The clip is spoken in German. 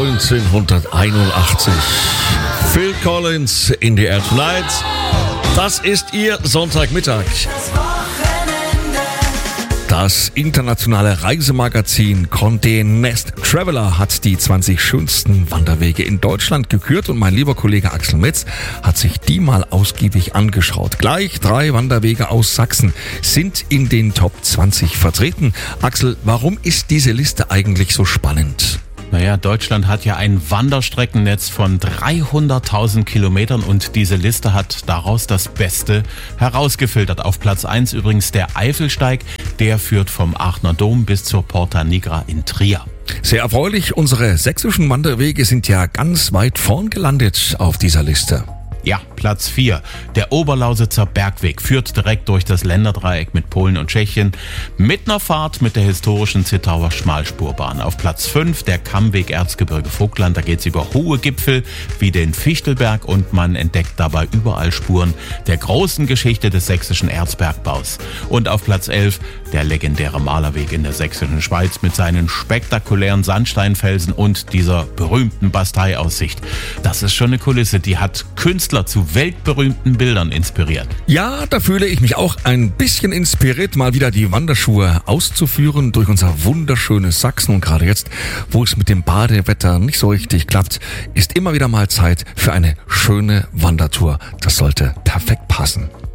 1981. Phil Collins in the Air Tonight. Das ist Ihr Sonntagmittag. Das internationale Reisemagazin Condé Nast Traveler hat die 20 schönsten Wanderwege in Deutschland gekürt und mein lieber Kollege Axel Metz hat sich die mal ausgiebig angeschaut. Gleich 3 Wanderwege aus Sachsen sind in den Top 20 vertreten. Axel, warum ist diese Liste eigentlich so spannend? Naja, Deutschland hat ja ein Wanderstreckennetz von 300.000 Kilometern und diese Liste hat daraus das Beste herausgefiltert. Auf Platz 1 übrigens der Eifelsteig, der führt vom Aachener Dom bis zur Porta Nigra in Trier. Sehr erfreulich, unsere sächsischen Wanderwege sind ja ganz weit vorn gelandet auf dieser Liste. Ja, Platz 4. Der Oberlausitzer Bergweg führt direkt durch das Länderdreieck mit Polen und Tschechien mit einer Fahrt mit der historischen Zittauer Schmalspurbahn. Auf Platz 5 der Kammweg Erzgebirge-Vogtland. Da geht's über hohe Gipfel wie den Fichtelberg und man entdeckt dabei überall Spuren der großen Geschichte des sächsischen Erzbergbaus. Und auf Platz 11 der legendäre Malerweg in der sächsischen Schweiz mit seinen spektakulären Sandsteinfelsen und dieser berühmten Basteiaussicht. Das ist schon eine Kulisse, die hat Künstler zu weltberühmten Bildern inspiriert. Ja, da fühle ich mich auch ein bisschen inspiriert, mal wieder die Wanderschuhe auszuführen durch unser wunderschönes Sachsen. Und gerade jetzt, wo es mit dem Badewetter nicht so richtig klappt, ist immer wieder mal Zeit für eine schöne Wandertour. Das sollte perfekt passen.